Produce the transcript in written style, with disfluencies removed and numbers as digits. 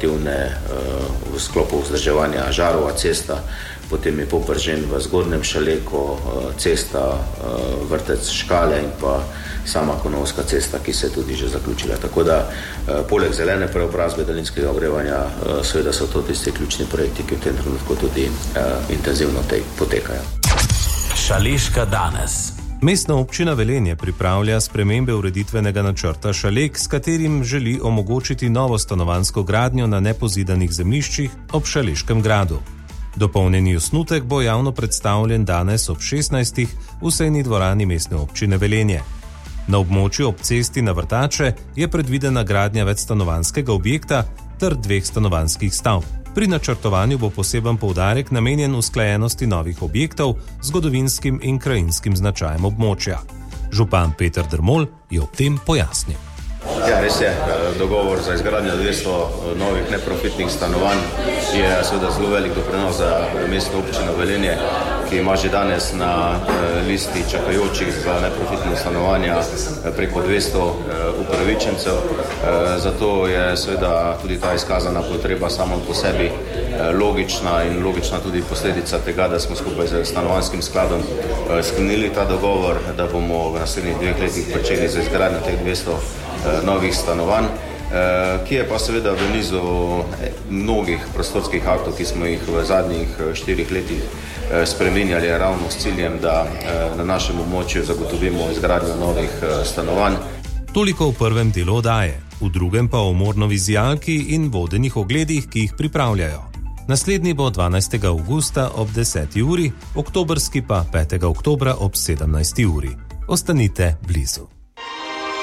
aktivne v sklopu vzdrževanja Žarova cesta, potem je Popržen v Zgornjem Šaleku, cesta vrtec Škale in pa sama Konovska cesta, ki se je tudi že zaključila. Tako da poleg zelene preobrazbe daljinskega ogrevanja seveda so to tisti ključni projekti, ki v tem trenutku tudi intenzivno potekajo. Šaleška danes. Mestna občina Velenje pripravlja spremembe ureditvenega načrta Šalek, s katerim želi omogočiti novo stanovanjsko gradnjo na nepozidanih zemljiščih ob Šaleškem gradu. Dopolnjeni osnutek bo javno predstavljen danes ob 16. v sejni dvorani mestne občine Velenje. Na območju ob cesti na Vrtače je predvidena gradnja večstanovanjskega objekta ter 2 stanovanjskih stavb. Pri načrtovanju bo poseben poudarek namenjen usklajenosti novih objektov z zgodovinskim in krajinskim značajem območja. Župan Peter Drmol je ob tem pojasnil. Ja, res je. Dogovor za izgradnjo 200 novih neprofitnih stanovanj je seveda zelo velik doprinos za mestno občino Velenje, ki ima že danes na listi čakajočih za neprofitne stanovanja preko 200 upravičencev. Zato je seveda tudi ta izkazana potreba samo po sebi logična in logična tudi posledica tega, da smo skupaj z stanovanjskim skladom sklenili ta dogovor, da bomo v naslednjih 2 letih pričeli z izgradnjo teh 200 novih stanovanj, ki je pa seveda v nizu mnogih prostorskih aktov, ki smo jih v zadnjih 4 letih spreminjali ravno s ciljem, da na našem območju zagotovimo izgradnjo novih stanovanj. Toliko v prvem delu oddaje, v drugem pa o Mornovi zijalki in vodenih ogledih, ki jih pripravljajo. Naslednji bo 12. avgusta ob 10. uri, oktobrski pa 5. oktobra ob 17. uri. Ostanite blizu.